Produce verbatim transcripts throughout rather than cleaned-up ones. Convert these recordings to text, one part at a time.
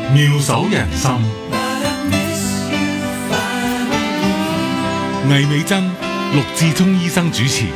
妙手仁心，魏美珍、陸志聰醫生主持。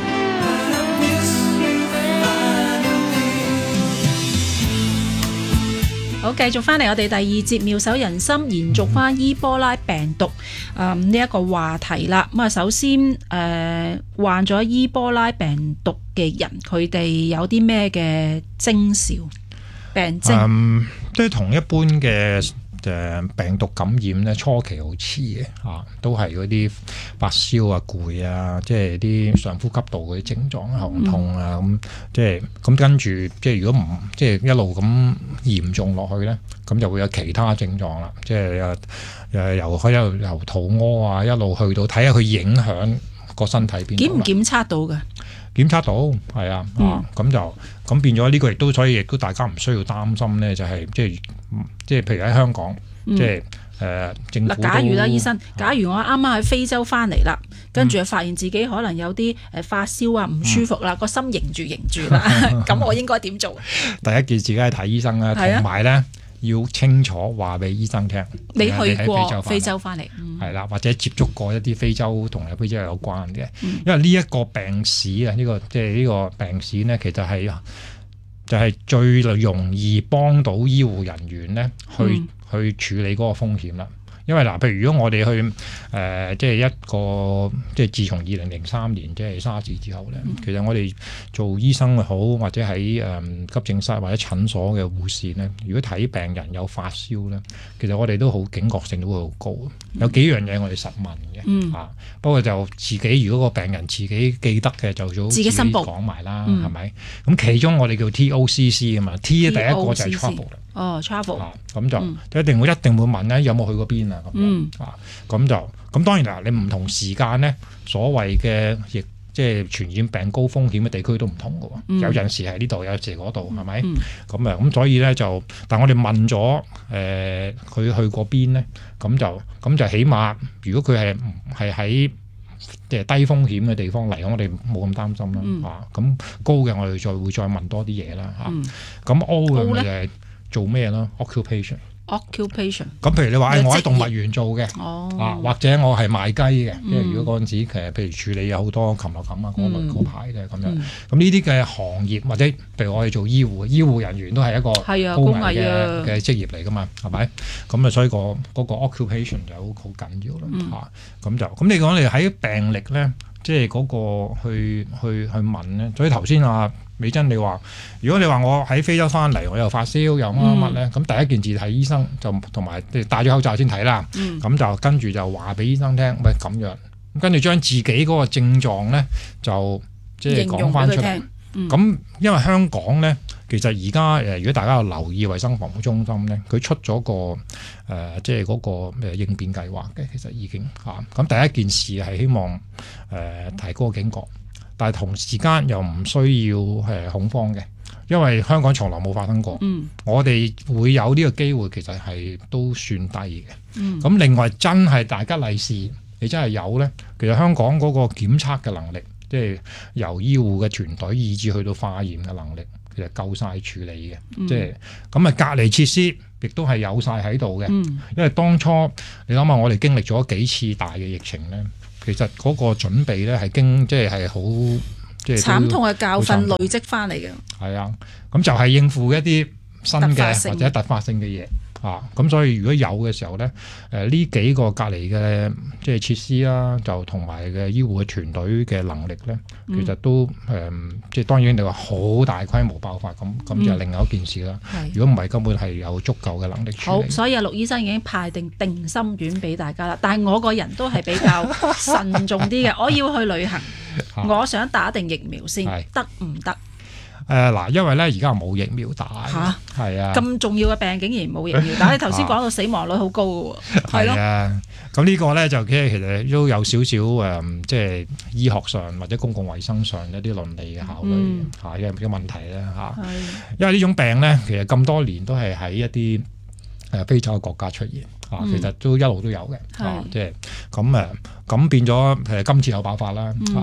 好，繼續翻嚟我哋第二節妙手仁心，延續翻伊波拉病毒誒呢一個話題啦。咁啊，首先誒、呃、患咗伊波拉病毒嘅人，佢哋有啲咩嘅徵兆、病徵？ 嗯，即係同一般嘅誒病毒感染咧，初期好似嘅嚇，都係嗰啲發燒啊、攰啊，即係啲上呼吸道嗰啲症狀、喉痛啊咁、嗯，即係咁跟住，即係如果唔即係一路咁嚴重落去咧，咁就會有其他症狀啦，即係誒誒由開一路由肚屙啊，一路去到睇下佢影響個身體邊度。 檢唔檢測到嘅？ 檢測到係啊，咁、嗯啊、就咁變咗呢個亦都，所以亦都大家唔需要擔心咧，就係、是、即係即係譬如喺香港，嗯、即係誒、呃、政府。嗱， 假如啦，醫生，假如我啱啱喺非洲翻嚟啦，跟住發現自己可能有啲誒發燒啊、唔舒服啦，個、嗯、心凝住凝住啦，咁我應該點做？ 第一件事梗係睇醫生啦，同埋咧。要清楚話俾醫生聽， 你去過非洲翻嚟， 係啦、嗯，或者接觸過一啲非洲同非洲有關嘅、嗯，因為呢一個病史啊，呢、呢個即係呢個病史咧，其實係就係、係、最容易幫到醫護人員咧去、嗯、去處理嗰個風險啦。因為嗱，譬如如果我哋去誒、呃，即係一個即係自從二零零三年即係沙士之後咧、嗯，其實我哋做醫生好，或者喺誒、呃、急症室或者診所嘅護士咧，如果睇病人有發燒咧，其實我哋都好警覺性都會好高。嗯、有幾樣嘢我哋實問嘅、嗯，啊，不過就自己如果個病人自己記得嘅就早自己講埋啦，係咪？咁其中我哋叫 T O C C 啊嘛 ，T 第一個就係 travel 啦。 哦 travel 啊，咁就、嗯、一定會一定會問咧，有冇去過邊啊？咁樣、嗯、啊，咁就咁當然啦，你唔同時間咧，所謂嘅亦即係傳染病高風險嘅地區都唔同嘅喎、嗯，有陣時係呢度，有陣時嗰度，係咪？咁啊，咁所以咧就，但我哋問咗誒佢去過邊咧，咁就咁就起碼，如果佢係係喺即係低風險嘅地方嚟，我哋冇咁擔心啦、嗯。啊，咁高嘅我哋再會再問多啲嘢啦。嚇、嗯，咁 O 嘅就係做咩咯 ？Occupation。 Occupation。咁譬如你話，誒，我喺動物園做嘅、 哦， 啊，或者我係賣雞嘅，因、嗯、為如果嗰陣時其實譬如處理有好多禽流感啊嗰類嗰排嘅咁樣，咁呢啲嘅行業或者譬如我哋做醫護，醫護人員都係一個高危嘅嘅職業嚟噶嘛，係咪？咁啊，所以、個嗰、個 occupation 就好好緊要啦嚇。咁、嗯啊、就咁你講你喺病歷咧，即係嗰個去去去問咧，所以頭先啊。美珍，你話如果你話我喺非洲翻嚟，我又發燒又乜乜乜咧，咁、嗯、第一件事睇醫生就同埋戴咗口罩先睇啦。咁、嗯、就跟住就話俾醫生聽，喂咁樣，跟住將自己嗰個症狀咧就即係講翻出嚟。咁、嗯、因為香港咧，其實而家誒，如果大家有留意衞生防護中心咧，佢出咗個誒、呃，即係嗰個誒應變計劃嘅，其實已經嚇。咁、啊、第一件事係希望誒、呃、提高警覺。但係同時間又唔需要誒恐慌嘅，因為香港從來冇發生過。嗯、我哋會有呢個機會，其實係都算低嘅。咁、嗯、另外真係大吉利是，你真係有咧。其實香港嗰個檢測嘅能力，即係由醫護嘅團隊以至去到化驗嘅能力，其實夠晒處理嘅。嗯、即係咁啊，隔離設施亦都係有晒喺度嘅。因為當初你諗下，我哋經歷咗幾次大嘅疫情咧。其實嗰個準備咧係經即係係好即係慘痛嘅教訓累積翻嚟嘅。係啊，咁就係應付一啲新嘅或者突發性嘅嘢啊。咁所以如果有嘅時候咧，誒、呃、呢幾個隔離嘅即係設施啦，就同埋嘅醫護嘅團隊嘅能力咧，其實都誒、嗯呃、即係當然你話好大規模爆發咁，咁就係另外一件事啦。嗯、如果唔係根本係有足夠嘅能力處理。 好，所以阿陸醫生已經派定定心丸俾大家啦。但係我個人都係比較慎重啲嘅，我要去旅行，我想打定疫苗先，得唔得？ 誒嗱，因為咧而家冇疫苗打，嚇係啊， 咁重要嘅病竟然冇疫苗打，你頭先講到死亡率好高嘅喎，係咯。 啊，咁呢個咧就其實其實都有少少誒，即係醫學上或者公共衛生上一啲倫理嘅考慮嚇嘅嘅問題咧嚇。因為呢種病咧，其實咁多年都係喺一啲誒非洲嘅國家出現嚇、嗯，其實都一路都有嘅嚇，即係咁誒，咁變咗誒今次有爆發啦嚇。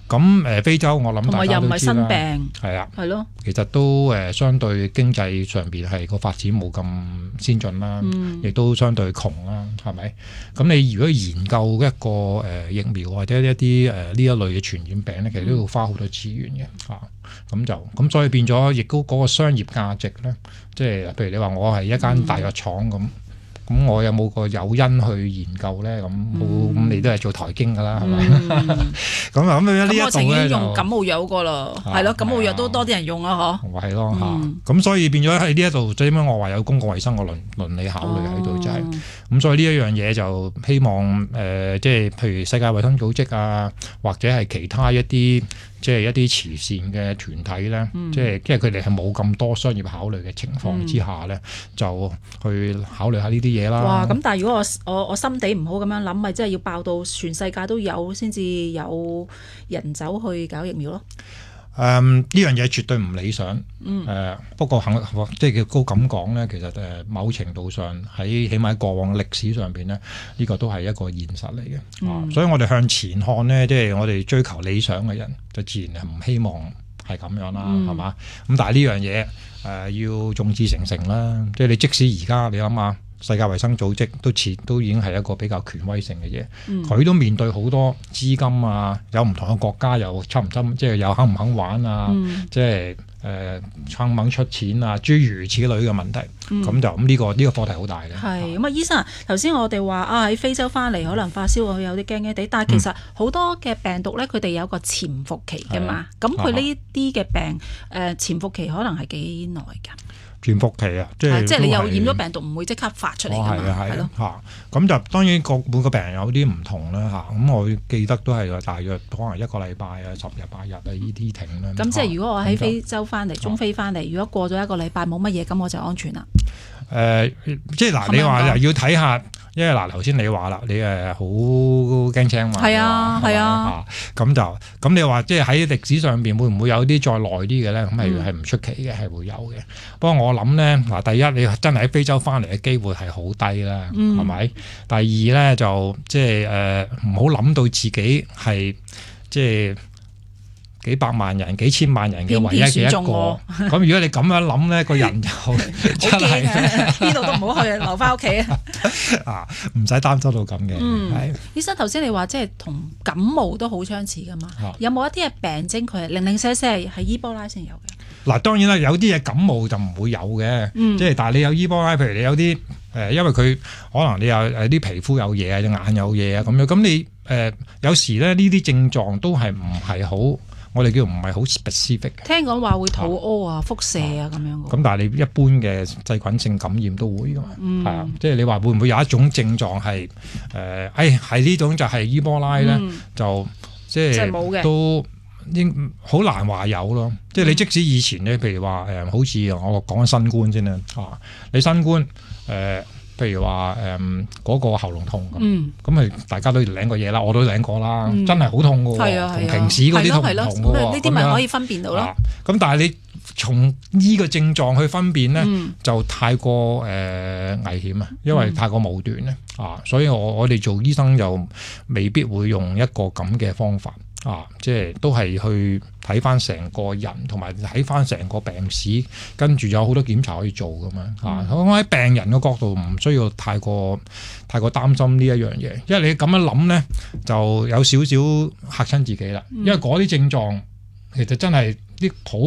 咁誒非洲我諗大家都知啦，同埋又唔係新病， 係啊， 係咯， 其實都誒相對經濟上邊係個發展冇咁先進啦，亦、嗯、都相對窮啦，係咪？咁你如果研究一個誒疫苗或者一啲誒呢一類嘅傳染病咧，其實都要花好多資源嘅嚇。咁、嗯、就咁所以變咗，亦都嗰個商業價值咧，即係譬如你話我係一間大藥廠咁。嗯咁我有冇個誘因去研究咧？咁冇咁你都係做台經㗎啦，係咪？咁啊咁呢一度咧就，咁我曾經用感冒藥過咯，係咯、啊，感冒藥都多啲人用啊，嗬。 係咯嚇，咁所以變咗喺呢一度，即係點解我話有公共衛生個倫倫理考慮喺度就係、是，咁、哦、所以呢一樣嘢就希望誒、呃，即係譬如世界衛生組織啊，或者係其他一啲。即係一啲慈善嘅團體咧、嗯，即係即係佢哋係冇咁多商業考慮嘅情況之下咧、嗯，就去考慮下呢啲嘢啦。 哇！咁但係如果我我我心地唔好咁樣諗，咪即係要爆到全世界都有先至有人走去搞疫苗咯。 誒、嗯、呢樣嘢絕對唔理想。嗯。誒、呃、不過肯即係高咁講咧，其實誒、呃、某程度上喺起碼喺過往歷史上邊咧，呢、這個都係一個現實嚟嘅、嗯啊。所以我哋向前看咧，即係我哋追求理想嘅人，就自然係唔希望係咁樣啦，係、嗯、嘛？咁但係呢樣嘢誒要眾志成城啦。即係你即使而家你諗下。世界衛生組織都似都已經係一個比較權威性嘅嘢，佢、嗯、都面對好多資金啊，有唔同嘅國家又侵唔侵，即係又肯唔肯玩啊，嗯、即係誒撐唔肯出錢啊，諸如此類嘅問題，咁、嗯、就咁呢、呢個呢、呢個課題好大嘅。 係咁啊，醫生頭先我哋話啊喺非洲翻嚟可能發燒佢有啲驚驚地，但係其實好多嘅病毒咧，佢哋有個潛伏期㗎嘛，咁佢呢啲嘅病誒、呃、潛伏期可能係幾耐㗎？ 潛伏期啊，即係即係你有染咗病毒唔會即刻發出嚟㗎嘛，係咯嚇。咁就當然個每個病人有啲唔同啦嚇。咁我記得都係大約可能一個禮拜啊、十日八日啊呢啲停啦。 咁即係如果我喺非洲翻嚟、中非翻嚟，如果過咗一個禮拜冇乜嘢，咁我就安全啦。 誒、呃，即係嗱，你話又要睇下。因為嗱，頭先你話啦，你誒好驚青嘛？係啊，係啊。咁、啊、就咁你話，即係喺歷史上邊會唔會有啲再耐啲嘅咧？咁係係唔出奇嘅，係會有嘅。不過我諗咧，嗱，第一你真係喺非洲翻嚟嘅機會係好低啦，係、嗯、咪？第二咧就即係誒唔好諗到自己係即係。幾百萬人、幾千萬人嘅唯一嘅一個，咁如果你咁樣諗咧，個人就真係邊度都唔好去，留翻屋企啊！ 啊，唔使擔心到咁嘅。嗯，係。 醫生頭先你話即係同感冒都好相似噶嘛？啊、有冇一啲嘅病徵佢係零零舍舍係伊波拉先有嘅？嗱， 當然啦，有啲嘢感冒就唔會有嘅，即、嗯、係但係你有伊波拉，譬如你有啲誒、呃，因為佢可能你有誒啲皮膚有嘢啊，隻眼有嘢啊咁樣，咁你誒、呃、有時咧呢啲症狀都係唔係好。我哋叫唔係好 specific 嘅，聽講話會肚屙啊、輻射啊咁樣。咁但係你一般嘅細菌性感染都會㗎嘛，係、嗯、啊，即係你話會唔會有一種症狀係誒，誒係呢種就係伊波拉咧、嗯，就即係冇嘅，都應好難話有咯。即係你即使以前咧，譬如話誒、呃，好似我講緊新冠先啦，啊，你新冠誒。呃譬如話誒嗰個喉嚨痛咁，咁、嗯、咪大家都領過嘢啦，我都領過啦，嗯、真係好痛㗎喎，同平時嗰啲痛唔同㗎喎。呢啲咪可以分辨到咯。咁、啊、但係你從呢個症狀去分辨咧、嗯，就太過誒、呃、危險啊，因為太過武斷咧啊，所以我我哋做醫生就未必會用一個咁嘅方法。啊，即係都係去睇翻成個人，同埋睇翻成個病史，跟住有好多檢查可以做噶嘛。嗯、啊，我喺病人嘅角度唔需要太過太過擔心呢一樣嘢，因為你咁樣諗咧，就有少少嚇親自己啦。因為嗰啲症狀其實真係啲普